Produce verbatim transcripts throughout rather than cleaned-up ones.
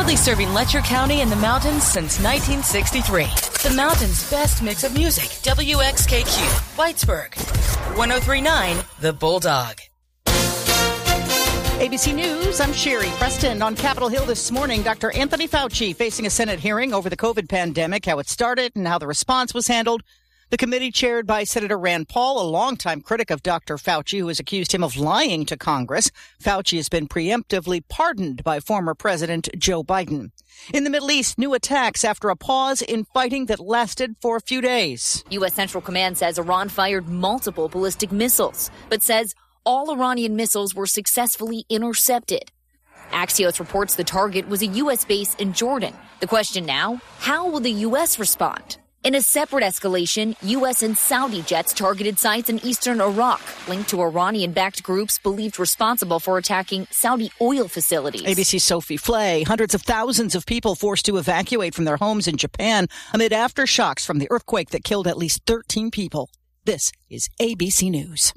Proudly serving Letcher County and the mountains since nineteen sixty-three. The mountain's best mix of music. W X K Q, Whitesburg. one oh three point nine, The Bulldog. A B C News, I'm Sherry Preston. On Capitol Hill this morning, Doctor Anthony Fauci facing a Senate hearing over the COVID pandemic, how it started and how the response was handled. The committee chaired by Senator Rand Paul, a longtime critic of Doctor Fauci, who has accused him of lying to Congress. Fauci has been preemptively pardoned by former President Joe Biden. In the Middle East, new attacks after a pause in fighting that lasted for a few days. U S. Central Command says Iran fired multiple ballistic missiles, but says all Iranian missiles were successfully intercepted. Axios reports the target was a U S base in Jordan. The question now, how will the U S respond? In a separate escalation, U S and Saudi jets targeted sites in eastern Iraq, linked to Iranian-backed groups believed responsible for attacking Saudi oil facilities. A B C's Sophie Flay. Hundreds of thousands of people forced to evacuate from their homes in Japan amid aftershocks from the earthquake that killed at least thirteen people. This is A B C News.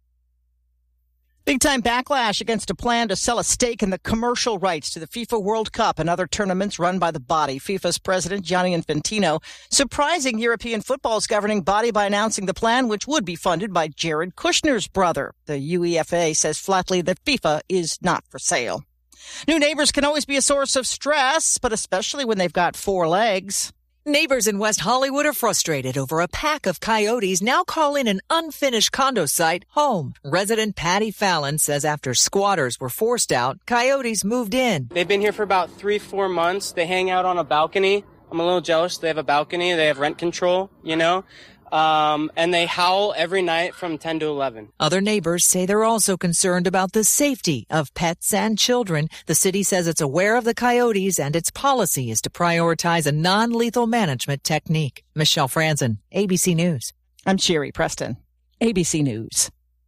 Big-time backlash against a plan to sell a stake in the commercial rights to the FIFA World Cup and other tournaments run by the body. FIFA's president, Gianni Infantino, surprising European football's governing body by announcing the plan, which would be funded by Jared Kushner's brother. The UEFA says flatly that FIFA is not for sale. New neighbors can always be a source of stress, but especially when they've got four legs. Neighbors in West Hollywood are frustrated over a pack of coyotes now calling an unfinished condo site home. Resident Patty Fallon says after squatters were forced out, coyotes moved in. They've been here for about three, four months. They hang out on a balcony. I'm a little jealous. They have a balcony. They have rent control, you know. Um, and they howl every night from ten to eleven. Other neighbors say they're also concerned about the safety of pets and children. The city says it's aware of the coyotes and its policy is to prioritize a non-lethal management technique. Michelle Franzen, A B C News. I'm Sherry Preston, A B C News.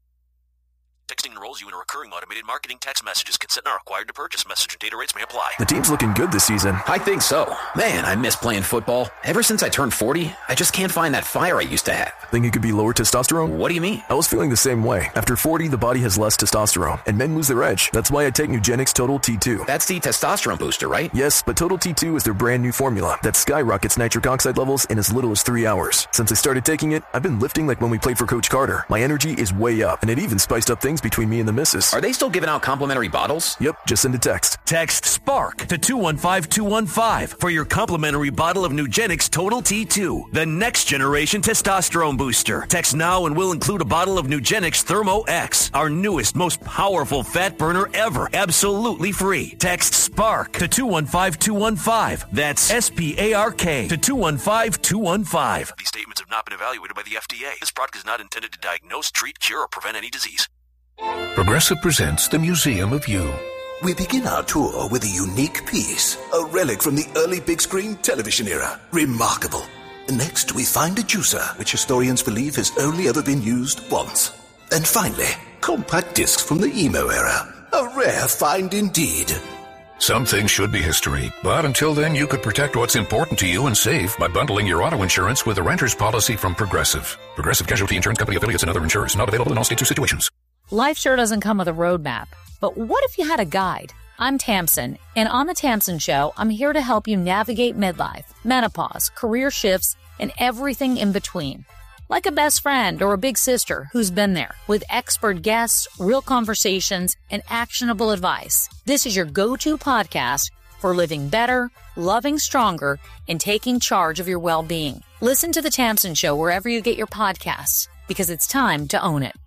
Texting enrolls you in a recurring automated marketing text messages. Consent not required to purchase. Message and data rates may apply. The team's looking good this season. I think so. Man, I miss playing football. Ever since I turned forty, I just can't find that fire I used to have. Think it could be lower testosterone? What do you mean? I was feeling the same way. After forty, the body has less testosterone, and men lose their edge. That's why I take Nugenix Total T two. That's the testosterone booster, right? Yes, but Total T two is their brand new formula that skyrockets nitric oxide levels in as little as three hours. Since I started taking it, I've been lifting like when we played for Coach Carter. My energy is way up, and it even spiced up things between me and the missus. Are they still giving out complimentary bottles? Yep, just send a text. Text SPARK to two one five two one five for your complimentary bottle of Nugenix Total T two, the next generation testosterone booster. Text now and we'll include a bottle of Nugenix Thermo X, our newest, most powerful fat burner ever, absolutely free. Text SPARK to two one five two one five. That's S P A R K to two one five two one five. These statements have not been evaluated by the F D A. This product is not intended to diagnose, treat, cure, or prevent any disease. Progressive presents the Museum of You. We begin our tour with a unique piece, a relic from the early big screen television era. Remarkable. Next, we find a juicer, which historians believe has only ever been used once. And finally, compact discs from the emo era. A rare find indeed. Some things should be history, but until then you could protect what's important to you and save by bundling your auto insurance with a renter's policy from Progressive. Progressive Casualty Insurance Company affiliates and other insurers. Not available in all states or situations. Life sure doesn't come with a roadmap, but what if you had a guide? I'm Tamsin, and on The Tamsin Show, I'm here to help you navigate midlife, menopause, career shifts, and everything in between. Like a best friend or a big sister who's been there, with expert guests, real conversations, and actionable advice. This is your go-to podcast for living better, loving stronger, and taking charge of your well-being. Listen to The Tamsin Show wherever you get your podcasts, because it's time to own it.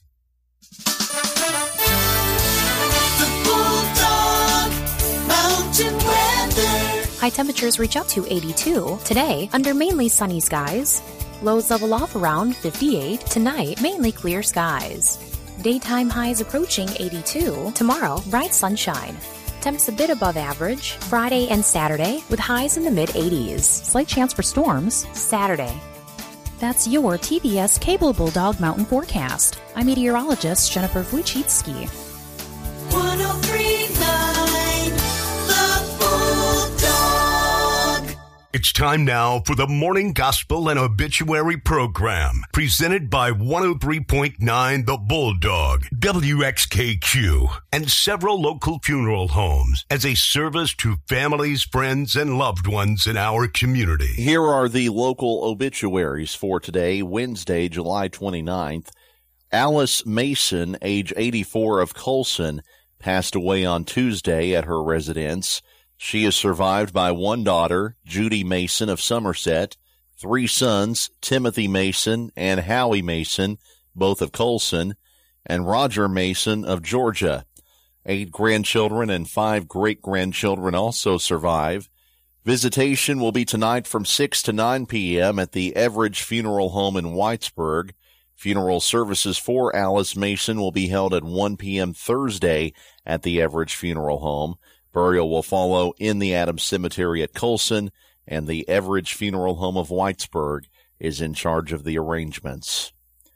High temperatures reach up to eighty-two. Today, under mainly sunny skies. Lows level off around fifty-eight. Tonight, mainly clear skies. Daytime highs approaching eighty-two. Tomorrow, bright sunshine. Temps a bit above average. Friday and Saturday, with highs in the mid-eighties. Slight chance for storms Saturday. That's your T B S Cable Bulldog Mountain Forecast. I'm meteorologist Jennifer Wojcicki. one oh three point nine The Bulldog. It's time now for the Morning Gospel and Obituary program, presented by one oh three point nine The Bulldog, W X K Q, and several local funeral homes as a service to families, friends, and loved ones in our community. Here are the local obituaries for today, Wednesday, July twenty-ninth. Alice Mason, age eighty-four, of Colson, passed away on Tuesday at her residence. She is survived by one daughter, Judy Mason of Somerset, three sons, Timothy Mason and Howie Mason, both of Colson, and Roger Mason of Georgia. Eight grandchildren and five great-grandchildren also survive. Visitation will be tonight from six to nine p.m. at the Everidge Funeral Home in Whitesburg. Funeral services for Alice Mason will be held at one p.m. Thursday at the Everidge Funeral Home. Burial will follow in the Adams Cemetery at Colson, and the Everidge Funeral Home of Whitesburg is in charge of the arrangements.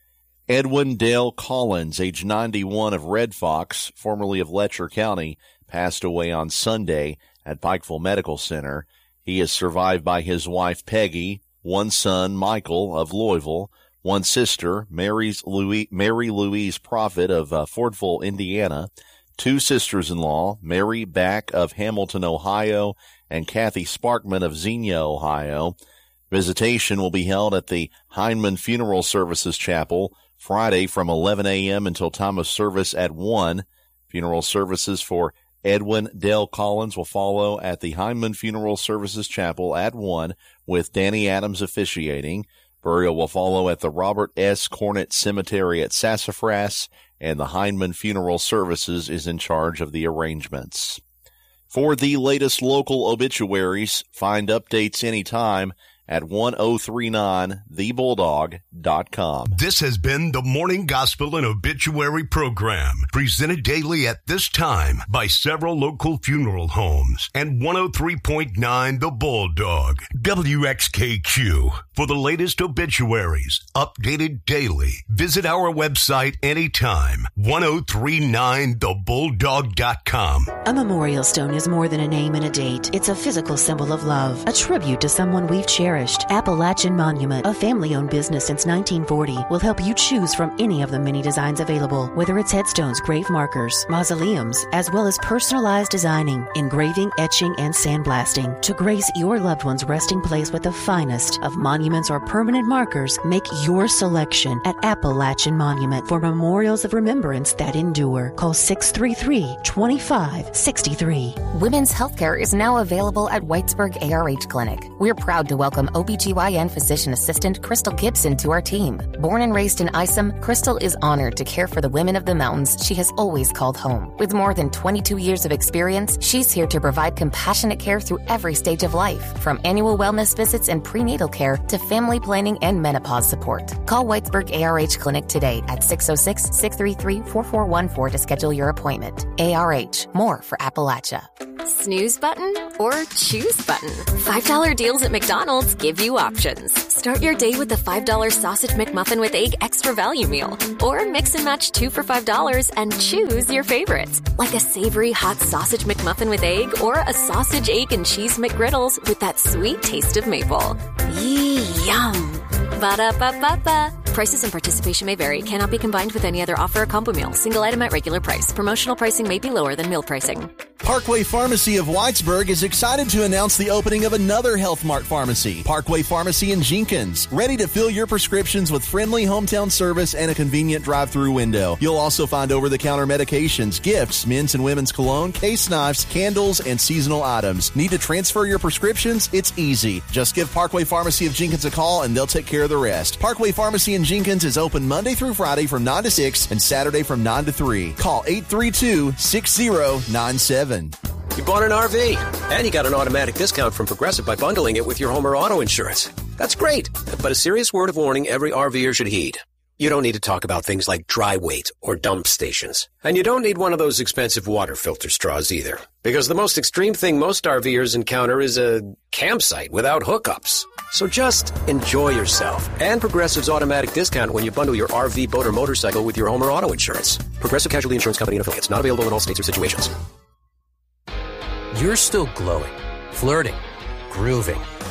Edwin Dale Collins, age ninety-one, of Red Fox, formerly of Letcher County, passed away on Sunday at Pikeville Medical Center. He is survived by his wife, Peggy, one son, Michael, of Louisville, one sister, Mary's Louis, Mary Louise Prophet of uh, Fordville, Indiana, two sisters-in-law, Mary Back of Hamilton, Ohio, and Kathy Sparkman of Xenia, Ohio. Visitation will be held at the Heineman Funeral Services Chapel Friday from eleven a.m. until time of service at one. Funeral services for Edwin Dale Collins will follow at the Heineman Funeral Services Chapel at one, with Danny Adams officiating. Burial will follow at the Robert S. Cornett Cemetery at Sassafras, and the Heineman Funeral Services is in charge of the arrangements. For the latest local obituaries, find updates anytime at ten thirty-nine the bulldog dot com. This has been the Morning Gospel and Obituary program, presented daily at this time by several local funeral homes and one oh three point nine The Bulldog, W X K Q. For the latest obituaries, updated daily, visit our website anytime, ten thirty-nine the bulldog dot com. A memorial stone is more than a name and a date. It's a physical symbol of love, a tribute to someone we've cherished. Appalachian Monument, a family-owned business since nineteen forty, will help you choose from any of the many designs available, whether it's headstones, grave markers, mausoleums, as well as personalized designing, engraving, etching, and sandblasting. To grace your loved one's resting place with the finest of monuments or permanent markers, make your selection at Appalachian Monument for memorials of remembrance that endure. Call six three three, two five six three. Women's healthcare is now available at Whitesburg A R H Clinic. We're proud to welcome O B G Y N physician assistant Crystal Gibson to our team. Born and raised in Isom, Crystal is honored to care for the women of the mountains she has always called home. With more than twenty-two years of experience, she's here to provide compassionate care through every stage of life, from annual wellness visits and prenatal care to family planning and menopause support. Call Whitesburg A R H Clinic today at six oh six, six three three, four four one four to schedule your appointment. A R H, more for Appalachia. Snooze button or choose button? five dollar deals at McDonald's give you options. Start your day with the five dollar Sausage McMuffin with Egg Extra Value Meal. Or mix and match two for five dollars and choose your favorites, like a savory hot Sausage McMuffin with egg or a Sausage, Egg, and Cheese McGriddles with that sweet taste of maple. Yee, yum. Ba-da-ba-ba-ba. Prices and participation may vary. Cannot be combined with any other offer or combo meal. Single item at regular price. Promotional pricing may be lower than meal pricing. Parkway Pharmacy of Whitesburg is excited to announce the opening of another Health Mart pharmacy, Parkway Pharmacy in Jenkins, ready to fill your prescriptions with friendly hometown service and a convenient drive-through window. You'll also find over-the-counter medications, gifts, men's and women's cologne, case knives, candles, and seasonal items. Need to transfer your prescriptions? It's easy. Just give Parkway Pharmacy of Jenkins a call and they'll take care of the rest. Parkway Pharmacy in Jenkins is open Monday through Friday from nine to six and Saturday from nine to three. Call eight three two, six zero nine seven. You bought an R V, and you got an automatic discount from Progressive by bundling it with your home or auto insurance. That's great, but a serious word of warning every RVer should heed. You don't need to talk about things like dry weight or dump stations. And you don't need one of those expensive water filter straws either. Because the most extreme thing most RVers encounter is a campsite without hookups. So just enjoy yourself and Progressive's automatic discount when you bundle your R V, boat, or motorcycle with your home or auto insurance. Progressive Casualty Insurance Company and affiliates. Not available in all states or situations. You're still glowing, flirting, grooving,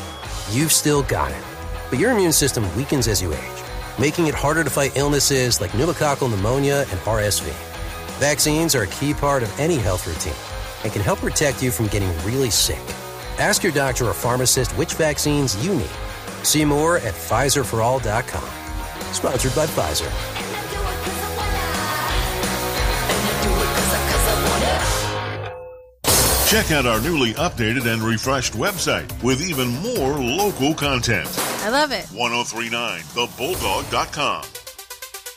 you've still got it. But your immune system weakens as you age, making it harder to fight illnesses like pneumococcal pneumonia and R S V. Vaccines are a key part of any health routine and can help protect you from getting really sick. Ask your doctor or pharmacist which vaccines you need. See more at Pfizer for all dot com. Sponsored by Pfizer. Check out our newly updated and refreshed website with even more local content. I love it. ten thirty-nine the bulldog dot com.